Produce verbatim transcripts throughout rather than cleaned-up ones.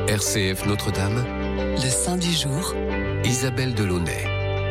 R C F Notre-Dame, le saint du jour, Isabelle Delaunay.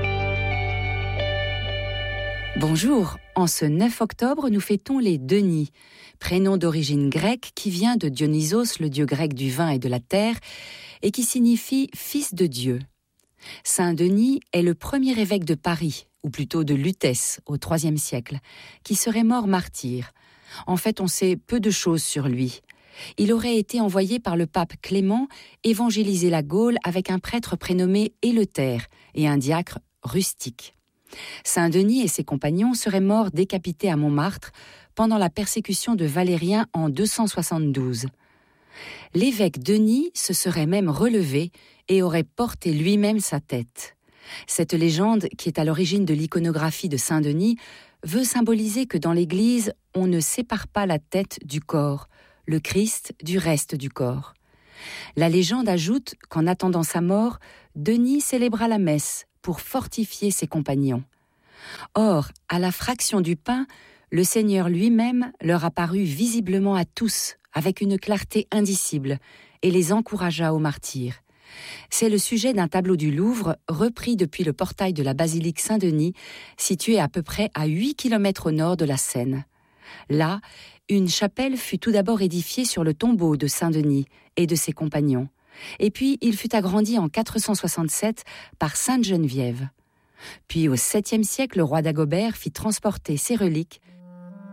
Bonjour, en ce neuf octobre, nous fêtons les Denis, prénom d'origine grecque qui vient de Dionysos, le dieu grec du vin et de la terre, et qui signifie « fils de Dieu ». Saint Denis est le premier évêque de Paris, ou plutôt de Lutèce, au troisième siècle, qui serait mort martyr. En fait, on sait peu de choses sur lui. Il aurait été envoyé par le pape Clément évangéliser la Gaule avec un prêtre prénommé Éleuthère et un diacre rustique. Saint Denis et ses compagnons seraient morts décapités à Montmartre pendant la persécution de Valérien en deux cent soixante-douze. L'évêque Denis se serait même relevé et aurait porté lui-même sa tête. Cette légende, qui est à l'origine de l'iconographie de Saint Denis, veut symboliser que dans l'Église, on ne sépare pas la tête du corps, le Christ du reste du corps. La légende ajoute qu'en attendant sa mort, Denis célébra la messe pour fortifier ses compagnons. Or, à la fraction du pain, le Seigneur lui-même leur apparut visiblement à tous, avec une clarté indicible, et les encouragea au martyre. C'est le sujet d'un tableau du Louvre, repris depuis le portail de la basilique Saint-Denis, situé à peu près à huit kilomètres au nord de la Seine. Là, une chapelle fut tout d'abord édifiée sur le tombeau de Saint-Denis et de ses compagnons. Et puis, il fut agrandi en quatre cent soixante-sept par Sainte Geneviève. Puis, au septième siècle, le roi Dagobert fit transporter ses reliques